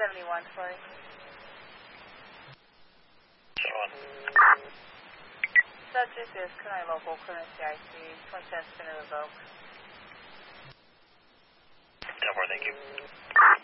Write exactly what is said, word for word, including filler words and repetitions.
seventy-one, sorry. seven. Subject is currently local, current C I C, twenty-seven Spinner Evoke. ten four, thank you.